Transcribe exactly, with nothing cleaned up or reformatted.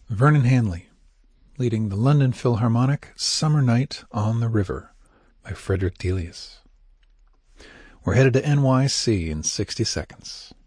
Vernon Hanley, leading the London Philharmonic Summer Night on the River by Frederick Delius. We're headed to N Y C in sixty seconds.